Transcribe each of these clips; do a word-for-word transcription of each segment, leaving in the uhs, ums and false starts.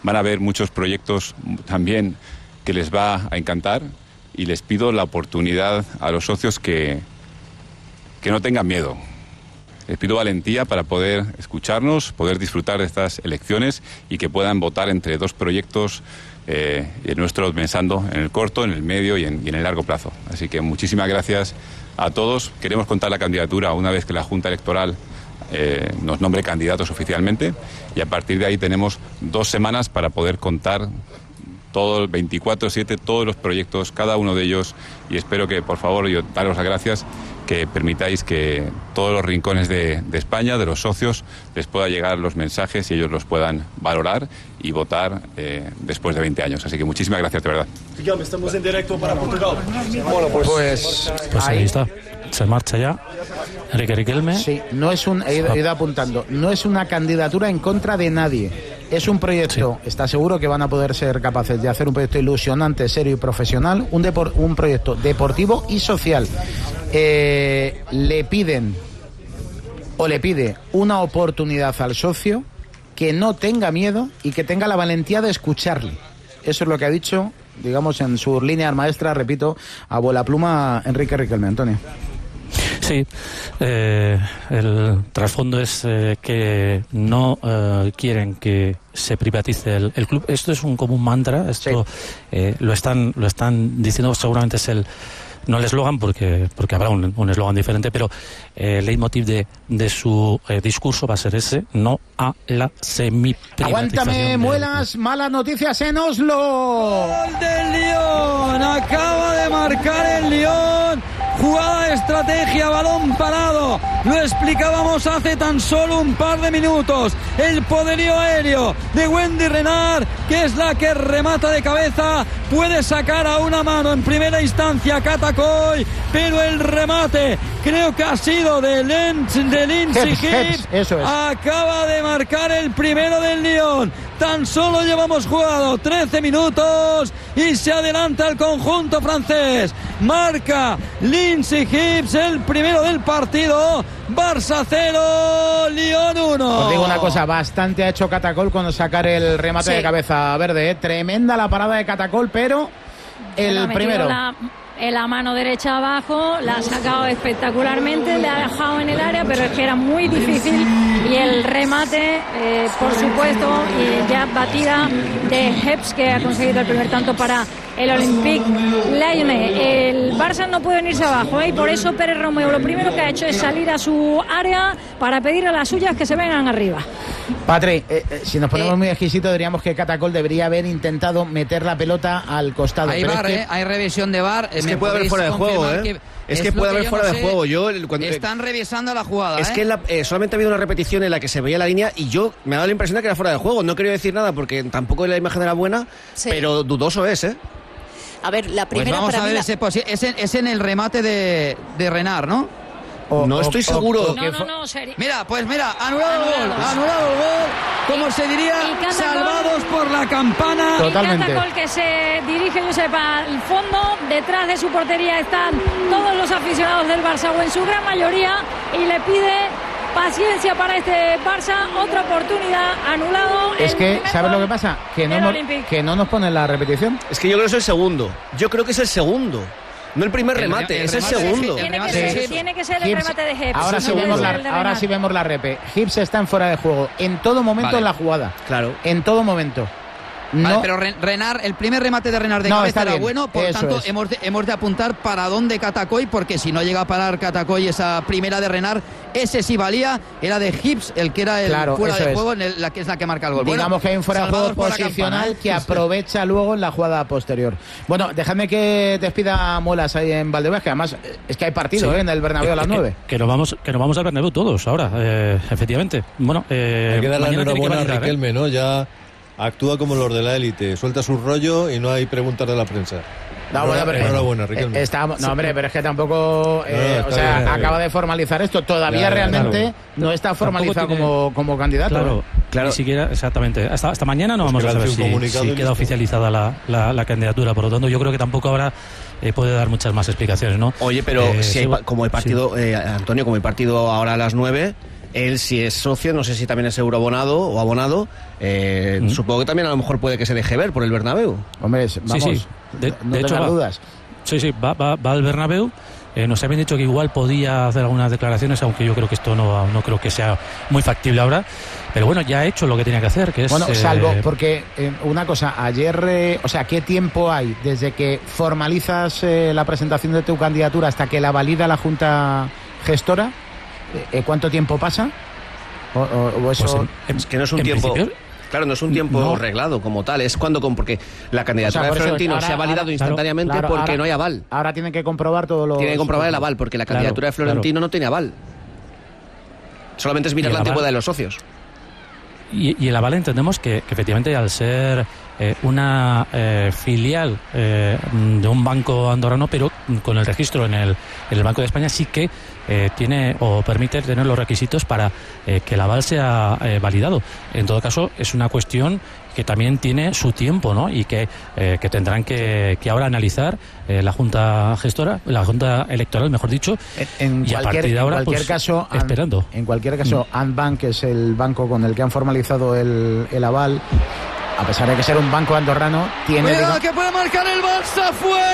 van a haber muchos proyectos también que les va a encantar, y les pido la oportunidad a los socios que, que no tengan miedo. Les pido valentía para poder escucharnos, poder disfrutar de estas elecciones y que puedan votar entre dos proyectos eh, nuestros, pensando en el corto, en el medio y en, y en el largo plazo. Así que muchísimas gracias a todos. Queremos contar la candidatura una vez que la Junta Electoral eh, nos nombre candidatos oficialmente, y a partir de ahí tenemos dos semanas para poder contar todo el veinticuatro siete, todos los proyectos, cada uno de ellos, y espero que, por favor, yo daros las gracias, que permitáis que todos los rincones de, de España, de los socios, les pueda llegar los mensajes y ellos los puedan valorar y votar eh, después de veinte años. Así que muchísimas gracias, de verdad. Estamos en directo para Portugal. Bueno, pues, pues, pues ahí está. Se marcha ya Enrique Riquelme. Sí, no es un, he ido, he ido apuntando, no es una candidatura en contra de nadie. Es un proyecto, sí. Está seguro que van a poder ser capaces de hacer un proyecto ilusionante, serio y profesional, un, depor, un proyecto deportivo y social. Eh, le piden o le pide una oportunidad al socio, que no tenga miedo y que tenga la valentía de escucharle. Eso es lo que ha dicho, digamos, en sus líneas maestras, repito, a vuela pluma Enrique Riquelme. Antonio. Sí, eh, el trasfondo es eh, que no eh, quieren que se privatice el, el club. Esto es un como un mantra. Esto sí. eh, lo están lo están diciendo, seguramente es el no el eslogan, porque porque habrá un eslogan diferente, pero eh, el leitmotiv de, de su eh, discurso va a ser ese: no a la semiprivatización. Aguántame, muelas, malas noticias en Oslo. Gol del Lyon, acaba de marcar el Lyon. Jugada de estrategia, balón parado. Lo explicábamos hace tan solo un par de minutos. El poderío aéreo de Wendy Renard, que es la que remata de cabeza. Puede sacar a una mano en primera instancia Catacoy, pero el remate creo que ha sido de, Lens, de Lindsay Hibbs. Eso es. Acaba de marcar el primero del Lyon. Tan solo llevamos jugado trece minutos y se adelanta el conjunto francés. Marca Lindsay Hibbs el primero del partido. Barça cero, Lyon uno. Os digo una cosa, bastante ha hecho Catacol con sacar el remate sí. de cabeza verde, ¿eh? Tremenda la parada de Catacol, pero el primero... La... en la mano derecha abajo, la ha sacado espectacularmente, le ha dejado en el área, pero es que era muy difícil, y el remate, eh, por supuesto, y ya batida de Hibbs, que ha conseguido el primer tanto para el Olympique Lyonnais. El Barça no puede venirse abajo, ¿eh? Y por eso Pérez Romeu lo primero que ha hecho es salir a su área para pedir a las suyas que se vengan arriba. Patri, eh, eh, si nos ponemos eh, muy exquisitos, diríamos que Catacol debería haber intentado meter la pelota al costado. Hay pero bar, es que... eh, hay revisión de bar. Es que puede haber fuera de juego, ¿eh? Es, es que puede haber fuera no de sé, juego. Yo, cuando, están revisando la jugada. Es ¿eh? que la, eh, solamente ha habido una repetición en la que se veía la línea y yo me ha dado la impresión de que era fuera de juego. No quería decir nada porque tampoco la imagen era buena, sí. Pero dudoso es, ¿eh? A ver, la primera pues vamos para a ver mí ese posi- es, en, es en el remate de, de Renard, ¿no? O, no o, estoy seguro. O, o no, no, no, serio. Mira, pues mira, anulado el gol, anulado el gol, como se diría, salvados por la campana. Totalmente. Y Catacol, que se dirige, yo sepa, al fondo, detrás de su portería están todos los aficionados del Barça, o en su gran mayoría, y le pide paciencia para este Barça, otra oportunidad, anulado. Es que, ¿sabes lo que pasa? Que no, hemos, que no nos ponen la repetición. Es que yo creo que es el segundo. Yo creo que es el segundo. No el primer el, remate, el, el es remate, el segundo. Tiene que, ser, sí. tiene que ser el Hibbs, remate de Hibbs. Ahora, sí vemos, la, ahora sí vemos la repe. Hibbs está en fuera de juego en todo momento vale. en la jugada. Claro. En todo momento. No. Vale, pero Renard, el primer remate de Renard de no, cabeza era bien. bueno, por Eso tanto hemos de, hemos de apuntar para dónde Catacoy, porque si no llega a parar Catacoy esa primera de Renard, ese sí valía, era de Hibbs, el que era el claro, fuera de es. juego, en el, la que es la que marca el gol. Digamos bueno, que hay un fuera de juego posicional campana, ¿eh? que aprovecha luego en la jugada posterior. Bueno, dejadme que despida Muelas ahí en Valdebebas, que además es que hay partido sí. ¿eh? en el Bernabéu a las nueve. Que, que nos vamos, que nos vamos al Bernabéu todos ahora, eh, efectivamente. Bueno, eh, hay que darle la enhorabuena a Riquelme, ¿eh? ¿no? Ya actúa como los de la élite, suelta su rollo y no hay preguntas de la prensa. No, bueno, pero enhorabuena, Riquelme. Está, no, hombre, pero es que tampoco, eh, no, no, o sea, bien, acaba bien. de formalizar esto. Todavía claro, realmente claro. no está formalizado tiene... como, como candidato. Claro, claro, ni siquiera, exactamente. Hasta, hasta mañana no pues vamos a saber si, si queda oficializada la, la, la candidatura. Por lo tanto, yo creo que tampoco habrá eh, puede dar muchas más explicaciones, ¿no? Oye, pero eh, si hay, como el partido, sí. eh, Antonio, como el partido ahora a las nueve. Él, si es socio, no sé si también es eurobonado o abonado, eh, mm. supongo que también a lo mejor puede que se deje ver por el Bernabéu. Hombre, vamos, sí, sí. De, no de hecho, va, dudas. Sí, sí, va, va, va al Bernabéu. Eh, nos habían dicho que igual podía hacer algunas declaraciones, aunque yo creo que esto no, no creo que sea muy factible ahora. Pero bueno, ya ha hecho lo que tenía que hacer, que es... Bueno, salvo, eh... porque eh, una cosa, ayer, eh, o sea, ¿qué tiempo hay desde que formalizas eh, la presentación de tu candidatura hasta que la valida la Junta Gestora? Eh, ¿Cuánto tiempo pasa? O, o, o eso... Pues en, es que no es un tiempo... Principio... Claro, no es un tiempo no. reglado como tal, es cuando, porque la candidatura o sea, de Florentino ahora, se ha validado ahora, instantáneamente claro, porque ahora, no hay aval. Ahora tienen que comprobar todo lo... Tienen que comprobar el aval, porque la candidatura claro, de Florentino claro. no tiene aval. Solamente es mirar la antigüedad de los socios. Y, y el aval entendemos que, que efectivamente al ser eh, una eh, filial eh, de un banco andorrano, pero con el registro en el, en el Banco de España, sí que eh, tiene o permite tener los requisitos para eh, que el aval sea eh, validado. En todo caso, es una cuestión que también tiene su tiempo, ¿no? Y que, eh, que tendrán que, que ahora analizar eh, la Junta Gestora, la Junta Electoral, mejor dicho, en, en y cualquier, a partir de ahora, en cualquier pues, caso, esperando. En cualquier caso, mm. Andbank, que es el banco con el que han formalizado el, el aval, a pesar de que ser un banco andorrano, tiene... ¡Cuidado, que puede marcar el Barça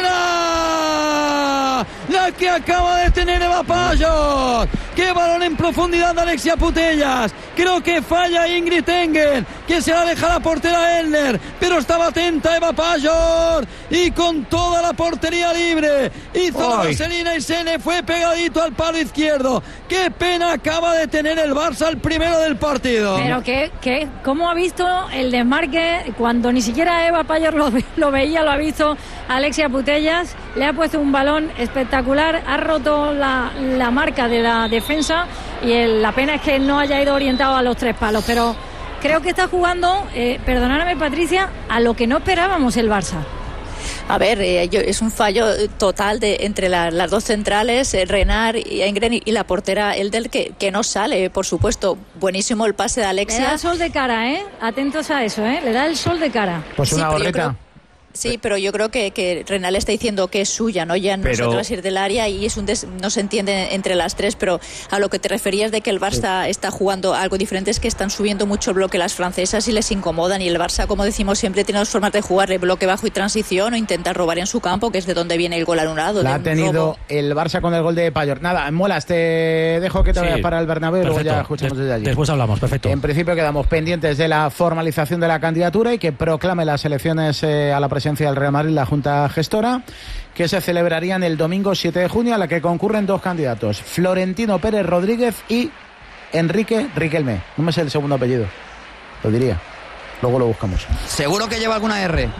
fuera! La que acaba de tener Eva Pajor. ¡Qué balón en profundidad de Alexia Putellas! Creo que falla Ingrid Tengen, que se la deja la portera Elner, pero estaba atenta Eva Pajor y con toda la portería libre hizo Ay. la vaselina y se le fue pegadito al palo izquierdo. ¡Qué pena acaba de tener el Barça, el primero del partido! Pero que, que ¿cómo ha visto el desmarque cuando ni siquiera Eva Pajor lo, lo veía? Lo ha visto Alexia Putellas, le ha puesto un balón espectacular, ha roto la, la marca de la defensa y el, la pena es que no haya ido orientado a los tres palos, pero creo que está jugando, eh, perdonadme Patricia, a lo que no esperábamos el Barça. A ver, eh, yo, es un fallo total de entre la, las dos centrales, eh, Renard y Engren, y, y la portera Elder, que, que no sale, por supuesto. Buenísimo el pase de Alexia. Le da el sol de cara, ¿eh? Atentos a eso, ¿eh? Le da el sol de cara. Pues una sí, gorrita. Sí, pero yo creo que, que Renal está diciendo que es suya, ¿no? Ya pero... nosotras ir del área y es un des... no se entiende entre las tres, pero a lo que te referías de que el Barça sí. está jugando algo diferente es que están subiendo mucho el bloque las francesas y les incomodan, y el Barça, como decimos siempre, tiene dos formas de jugar: el bloque bajo y transición, o intentar robar en su campo, que es de donde viene el gol anulado. La ha tenido robo. El Barça con el gol de Pajor. Nada, Muelas, te dejo que te sí. vayas para el Bernabéu, luego ya escuchamos Des, desde allí. Después hablamos, perfecto. En principio quedamos pendientes de la formalización de la candidatura y que proclame las elecciones eh, a la presidencia del Real Madrid la Junta Gestora, que se celebrarían el domingo siete de junio, a la que concurren dos candidatos: Florentino Pérez Rodríguez y Enrique Riquelme. No me sé el segundo apellido, lo diría, luego lo buscamos. Seguro que lleva alguna R.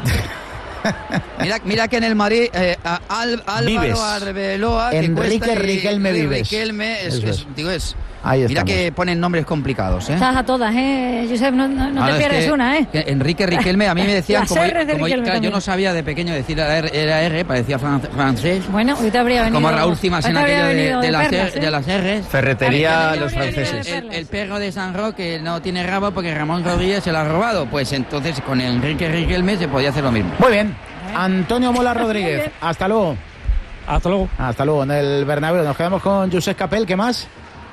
Mira, mira que en el Madrid eh, Al, Álvaro Arbeloa, Enrique Riquelme Vives. Riquelme es, es, digo, es Ahí mira estamos. Que ponen nombres complicados, ¿eh? Estás a todas, ¿eh, Josep? No, no, no te es pierdes que, una, ¿eh? Enrique Riquelme, a mí me decían, como, de como claro, yo no sabía de pequeño decir era R, era R, parecía francés. Bueno, hoy te habría venido. Como Raúl Cimas en aquello de, de, de, las, perlas, ¿eh? de las R. Ferretería los franceses. El, el perro de San Roque no tiene rabo porque Ramón Rodríguez se lo ha robado. Pues entonces con Enrique Riquelme se podía hacer lo mismo. Muy bien. Antonio Mola Rodríguez, hasta luego. Hasta luego. Hasta luego. En el Bernabéu nos quedamos con Josep Capel, ¿qué más?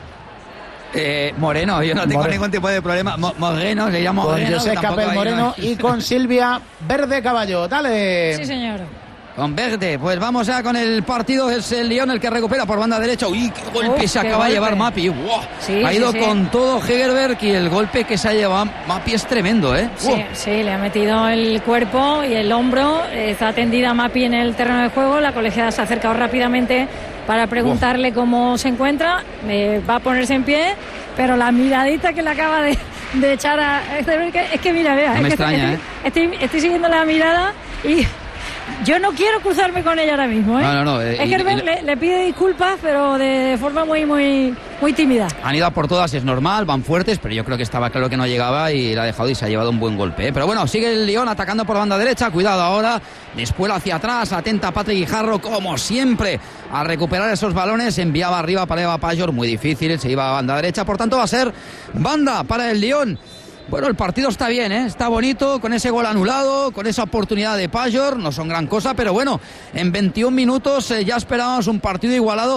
Eh, Moreno, yo no tengo Moreno. ningún tipo de problema. Mo Moreno, se llama Moreno. Con Josep Capel Moreno no... y con Silvia Verde Caballo. Dale. Sí, señor. Con Verde, pues vamos ya con el partido. Es el Lyon el que recupera por banda derecha. Uy, qué golpe Uf, se qué acaba golpe. de llevar Mapi. Wow. Sí, ha ido sí, sí. con todo Hegerberg, y el golpe que se ha llevado Mapi es tremendo, ¿eh? Sí, wow. sí, le ha metido el cuerpo y el hombro. Está tendida Mapi en el terreno de juego. La colegiada se ha acercado rápidamente para preguntarle wow. cómo se encuentra. Eh, va a ponerse en pie, pero la miradita que le acaba de, de echar a... Es que mira, vea. No me es extraña, que, ¿eh? Estoy, estoy siguiendo la mirada y... Yo no quiero cruzarme con ella ahora mismo, ¿eh? No, no, no. Eh, es que y, le, le pide disculpas, pero de forma muy, muy, muy tímida. Han ido a por todas, es normal, van fuertes, pero yo creo que estaba claro que no llegaba y la ha dejado y se ha llevado un buen golpe, ¿eh? Pero bueno, sigue el Lyon atacando por banda derecha. Cuidado ahora, después hacia atrás, atenta Patrick Guijarro, como siempre, a recuperar esos balones. Enviaba arriba para Eva Pajor, muy difícil, se iba a banda derecha, por tanto va a ser banda para el Lyon. Bueno, el partido está bien, ¿eh? Está bonito, con ese gol anulado, con esa oportunidad de Pajor. No son gran cosa, pero bueno, en veintiún minutos eh, ya esperábamos un partido igualado.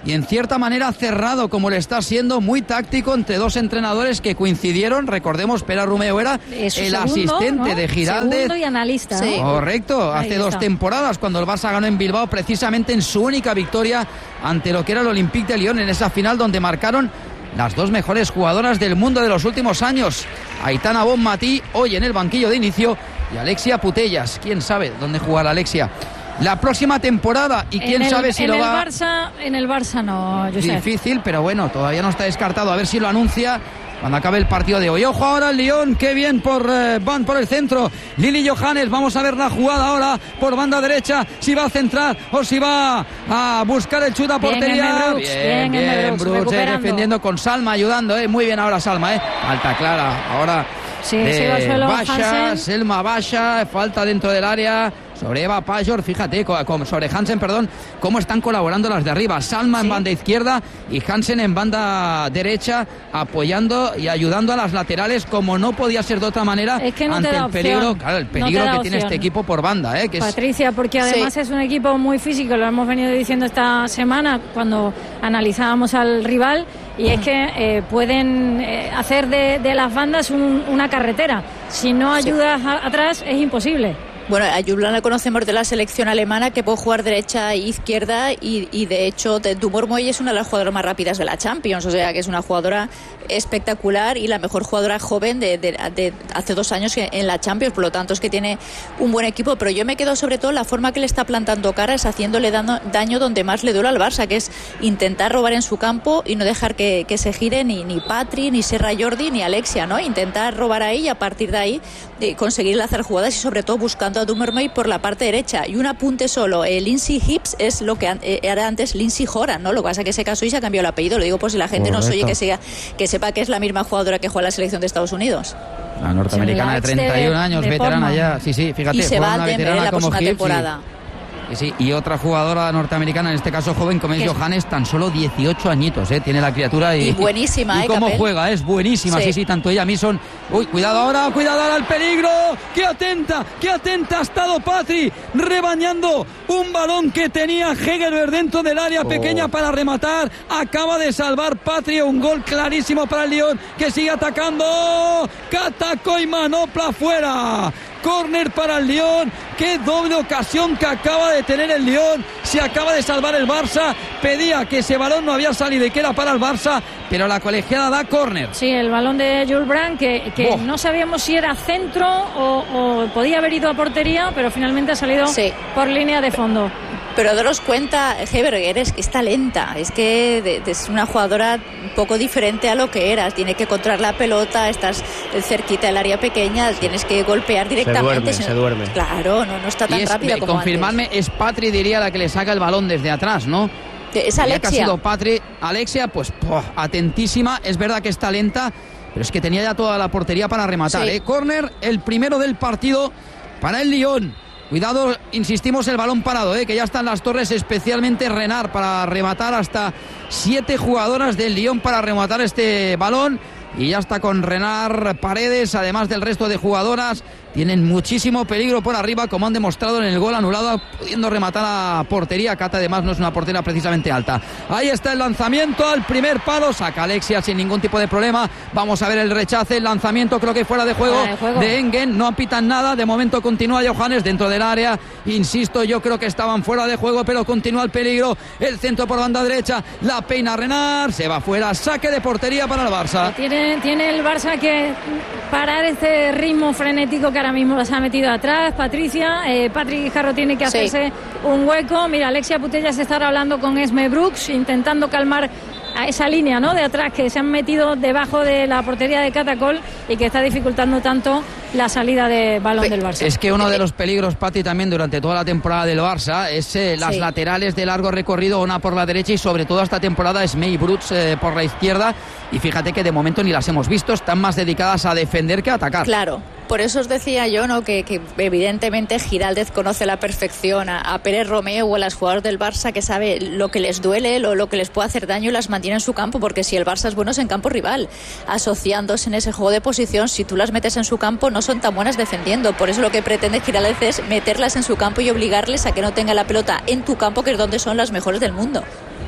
y en cierta manera cerrado, como le está siendo, muy táctico entre dos entrenadores que coincidieron. Recordemos, Pere Romeu era el segundo, asistente, ¿no?, de Giraldez. Segundo y analista. Sí. ¿no? Correcto, hace dos temporadas cuando el Barça ganó en Bilbao, precisamente en su única victoria ante lo que era el Olympique de Lyon en esa final donde marcaron las dos mejores jugadoras del mundo de los últimos años. Aitana Bonmatí, hoy en el banquillo de inicio, y Alexia Putellas. ¿Quién sabe dónde jugará Alexia la próxima temporada? Y quién el, sabe si en lo el va... Barça, en el Barça no, Josep. Difícil, pero bueno, todavía no está descartado. A ver si lo anuncia cuando acabe el partido de hoy. Ojo ahora el Lyon, qué bien por eh, van por el centro. Lili Johannes, vamos a ver la jugada ahora por banda derecha, si va a centrar o si va a buscar el chute a portería. Bien, bien, bien Brooks, eh, defendiendo con Salma, ayudando, eh. Muy bien ahora Salma, eh. Falta clara ahora sí, de Basha, Selma Basha, falta dentro del área sobre Eva Pajor, fíjate, sobre Hansen, perdón, cómo están colaborando las de arriba. Salma sí. en banda izquierda y Hansen en banda derecha, apoyando y ayudando a las laterales, como no podía ser de otra manera, es que no ante el peligro, claro, el peligro no que opción. tiene este equipo por banda, ¿eh? Que Patricia, es... porque además sí. es un equipo muy físico, lo hemos venido diciendo esta semana cuando analizábamos al rival, y es que eh, pueden eh, hacer de, de las bandas un, una carretera. Si no ayudas sí. a, atrás es imposible. Bueno, a Julián la conocemos de la selección alemana, que puede jugar derecha e izquierda, y, y de hecho Dumormoy es una de las jugadoras más rápidas de la Champions, o sea que es una jugadora espectacular y la mejor jugadora joven de, de, de hace dos años en la Champions, por lo tanto es que tiene un buen equipo. Pero yo me quedo sobre todo la forma que le está plantando cara, es haciéndole daño, daño donde más le duele al Barça, que es intentar robar en su campo y no dejar que, que se gire ni, ni Patri, ni Serra Jordi, ni Alexia, ¿no? Intentar robar ahí y a partir de ahí de conseguir lanzar jugadas y sobre todo buscando a Dumormoy por la parte derecha. Y un apunte solo, eh, Lindsay Hibbs es lo que an- era antes Lindsay Horan, ¿no? Lo que pasa es que se casó y se ha cambiado el apellido, lo digo por si la gente Correcto. no se oye que, sea, que sepa que es la misma jugadora que juega en la selección de Estados Unidos. La norteamericana de treinta y un años, de veterana Portman. ya, sí, sí, fíjate. Y se va a Denver en la próxima Hibbs, temporada. Y, sí, y otra jugadora norteamericana, en este caso joven, como es Johannes, tan solo dieciocho añitos, ¿eh? Tiene la criatura y... Y buenísima, y ¿eh, cómo Capel? juega, es buenísima, sí. sí, sí, tanto ella, Mison. Uy, cuidado ahora, cuidado ahora, el peligro. ¡Qué atenta, qué atenta ha estado Patri! Rebañando un balón que tenía Hegerberg dentro del área oh. pequeña para rematar. Acaba de salvar Patri, un gol clarísimo para el Lyon, que sigue atacando. Catacó y manopla fuera. Córner para el Lyon. Qué doble ocasión que acaba de tener el Lyon. Se acaba de salvar el Barça. Pedía que ese balón no había salido y que era para el Barça, pero la colegiada da córner. Sí, el balón de Jules Brandt, que, que oh. no sabíamos si era centro o, o podía haber ido a portería, pero finalmente ha salido sí. por línea de fondo. Pero daros cuenta, Hegerberg, es que está lenta, es que de, de, es una jugadora un poco diferente a lo que eras. Tiene que controlar la pelota, estás cerquita del área pequeña, tienes que golpear directamente. Se duerme, se duerme. Claro, no, no está tan es, rápida como confirmadme, antes. Es Patri, diría, la que le saca el balón desde atrás, ¿no? Es Alexia. Que ha sido Patri. Alexia, pues ¡poh! atentísima, es verdad que está lenta, pero es que tenía ya toda la portería para rematar. Sí. ¿eh? Córner, el primero del partido para el Lyon. Cuidado, insistimos, el balón parado, ¿eh? que ya están las torres, especialmente Renard, para rematar. Hasta siete jugadoras del Lyon para rematar este balón. Y ya está con Renard, Paredes, además del resto de jugadoras. Tienen muchísimo peligro por arriba, como han demostrado en el gol anulado, pudiendo rematar a portería. Cata además no es una portera precisamente alta. Ahí está el lanzamiento al primer palo, saca Alexia sin ningún tipo de problema. Vamos a ver el rechace, el lanzamiento, creo que fuera de juego, fuera de, juego. de Engen. No pitan nada, de momento continúa Johannes dentro del área. Insisto, yo creo que estaban fuera de juego, pero continúa el peligro. El centro por banda derecha, la peina Renard, se va fuera, saque de portería para el Barça. Tiene, tiene el Barça que parar este ritmo frenético que ahora mismo se ha metido atrás. Patricia, eh, Patrick Jarro tiene que hacerse sí. un hueco. Mira, Alexia Putellas se estará hablando con Esme Brooks, intentando calmar a esa línea, ¿no?, de atrás, que se han metido debajo de la portería de Catacol y que está dificultando tanto la salida de balón del Barça. Es que uno de los peligros, Pati, también durante toda la temporada del Barça es eh, las sí. laterales de largo recorrido, una por la derecha y sobre todo esta temporada es May Brooks eh, por la izquierda, y fíjate que de momento ni las hemos visto, están más dedicadas a defender que a atacar. Claro. Por eso os decía yo, ¿no?, que, que evidentemente Giraldez conoce a la perfección a, a Pere Romeu o a las jugadoras del Barça, que sabe lo que les duele, lo, lo que les puede hacer daño, y las mantiene en su campo, porque si el Barça es bueno es en campo rival, asociándose en ese juego de posición. Si tú las metes en su campo no son tan buenas defendiendo, por eso lo que pretende Giraldez es meterlas en su campo y obligarles a que no tengan la pelota en tu campo, que es donde son las mejores del mundo.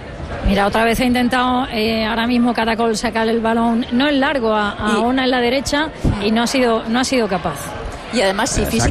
Mira, otra vez ha intentado eh, ahora mismo Caracol sacar el balón, no en largo, a, a una en la derecha, y no ha sido, no ha sido capaz. Y además, si físicamente